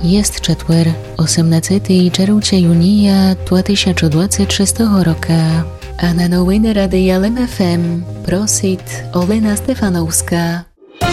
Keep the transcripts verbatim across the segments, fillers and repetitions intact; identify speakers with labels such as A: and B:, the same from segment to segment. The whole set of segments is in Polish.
A: Jest четвер, osiemnastego czerwca junia dwa tysiące dwudziestego szóstego roku, a na nowiny Radia L M F M prosit Olena Stefanowska.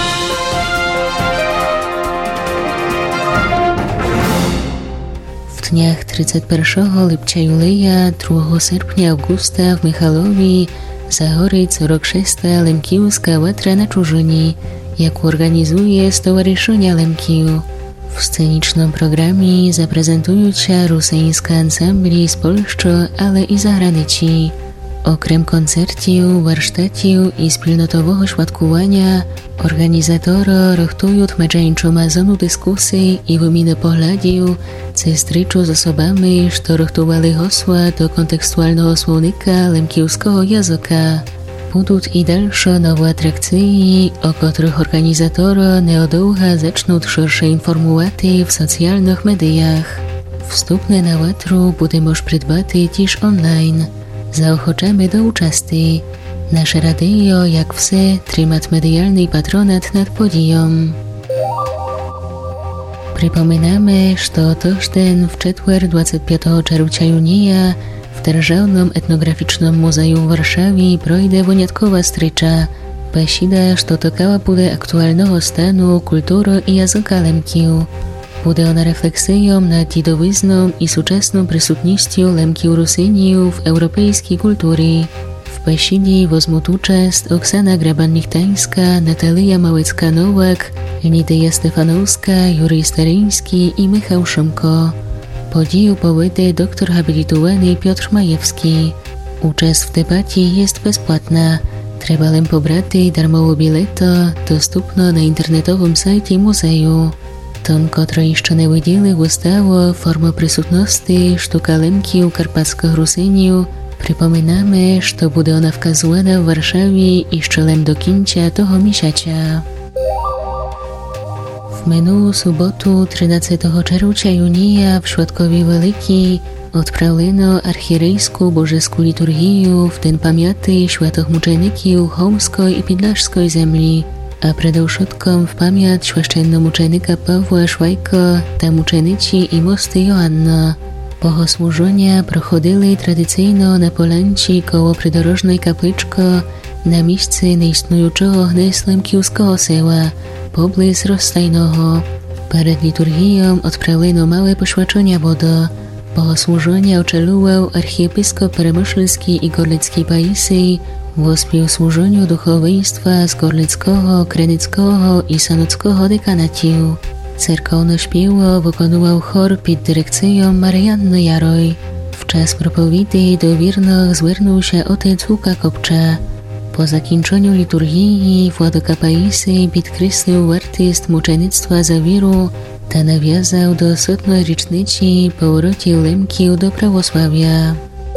A: W dniach trzydziestego pierwszego lipca Julia, drugiego sierpnia Augusta w Michalowi zahory co rok szósta Lemkiewska łatra na Czurzyni, jak organizuje Stowarzyszenie Lemkiew. W scenicznym programie zaprezentują się rosyjskie ansambli z Polski, ale i zagranicy. Okrem koncertów, warsztatów i wspólnotowego świadkowania, organizatorzy rychtują męczeńczą mazonu dyskusji i wymiany poglądów, ze stryczą z osobami, które rychtowali hasła do kontekstualnego słownika lemkiewskiego języka. Będą i dalsze nowe atrakcje, o których organizatorzy nieodługo zaczną szersze informować w socjalnych mediach. Wstępne na łatru będzie można przydbać też online. Zaochoczamy do uczestnictwa. Nasze radio, jak wse, trzyma medialny patronat nad podium. Przypominamy, że toż ten w czwartek dwudziestego piątego czerwca junia w Державnym Etnograficznym Muzeum w Warszawie projdzie wyjątkowa strycza. Besida, że dotykała będzie aktualnego stanu kultury i języka Lemkiew. Będzie ona refleksją nad dziedowizną i współczesną przysutnością Lemkiew Rusyniów w europejskiej kulturze. W besidzie wezmą uczest Oksana Graban-Lichtańska, Natalia Małecka-Nowak, Lidia Stefanowska, Jurij Staryński i Michał Szymko. Podію powiedzie doktor habilitowany Piotr Majewski. Uczest w debacie jest bezpłatna. Trzeba len pobrać darmowe bilety, dostępne na internetowym sajcie muzeum. Tom, który jeszcze nie widzieli wystawu Forma przysutności sztuka Lemkiew karpackich Rusyniów, przypominamy, że będzie ona wskazywana w Warszawie jeszcze lem do końca tego miesiąca. W minulą sobotę trzynastego czerwca junia w Świadkowie Wielkiej odprawiono archierejską bożeską liturgię w den pamięci świętych muczeników chełmskiej i podlaskiej ziemi, a przede wszystkim w pamięć święczennomuczenika Pawła Szwajka ta muczenicy i mosty Joanna. Bogosłużenia prochodzili tradycyjnie na polanci koło przydorożnej kapliczki na miejscu nieistniejącego gnieźdza lemkiewskiego sela, pobliż Rozstajnego. Przed liturgią odprawiono małe poświęcenia wody. Bogosłużenia oczeluwał archiepiskop Peremyślski i Gorlicki Paisy, w służeniu duchowieństwa z Gorlickiego, Krynickiego i Sanockiego dekanatów. Cerkowne śpiewo wykonywał chór pod dyrekcją Marianny Jaroj. W czas propowiedzi do wiernych zwrócił się ojciec Łuka Kopcza. Po zakończeniu liturgii Władyka Paisy podkreślił wartość muczenictwa za wierę, ta nawiązał do setnej rocznicy powrotu Lemkiew do prawosławia.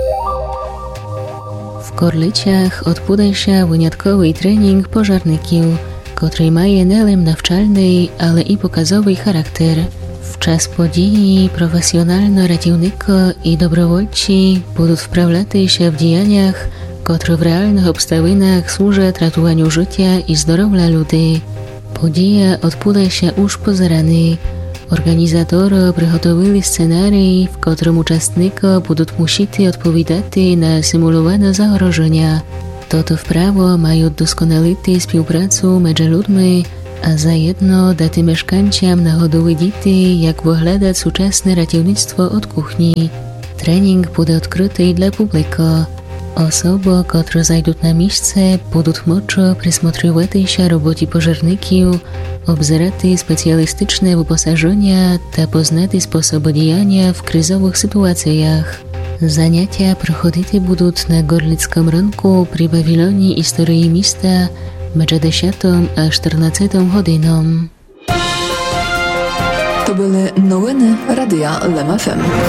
A: W Gorlicach odbywa się wyjątkowy trening pożarników, który ma nie tylko nawczalny, ale i pokazowy charakter. W czas podії profesjonalne ratownicy i dobrowolci będą wprawiać się w działaniach, które w realnych obstawinach służą ratowaniu życia i zdrowia ludzi. Podija odbywa się już po zarany. Organizatorzy przygotowali scenariusz, w którym uczestnicy będą musieli odpowiadać na symulowane zagrożenia. Toto wprawo mają doskonalić współpracę między ludźmi, a zajedno dać mieszkańcom nachodowe dzieci, jak wygląda współczesne ratownictwo od kuchni. Trening będzie odkryty dla publiki. Osoby, które zajdą na miejsce, będą mogły przysmotrywać się robocie pożarników, obzerać specjalistyczne wyposażenia i poznać sposoby działania w kryzowych sytuacjach. Zajęcia prochodzić będą na Gorlickim rynku przy pawilonie historii miasta między dziesiątą a czternastą godziną.
B: To były nowiny Radia L M F M.